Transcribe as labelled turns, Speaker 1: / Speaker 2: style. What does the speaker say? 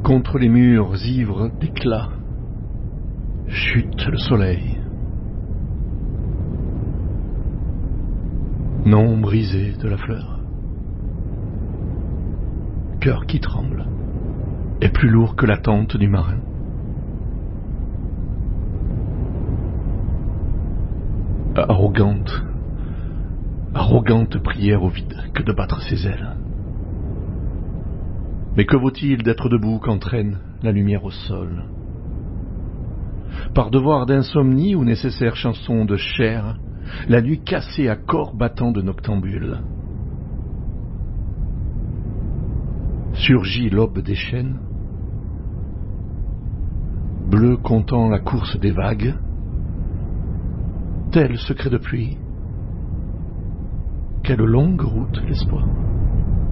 Speaker 1: Contre les murs ivres d'éclat, chute le soleil. Nom brisé de la fleur. Cœur qui tremble, est plus lourd que l'attente du marin. Arrogante prière au vide que de battre ses ailes. Mais que vaut-il d'être debout qu'entraîne la lumière au sol? Par devoir d'insomnie ou nécessaire chanson de chair, la nuit cassée à corps battant de noctambule. Surgit l'aube des chênes, bleu comptant la course des vagues, tel secret de pluie. Quelle longue route l'espoir.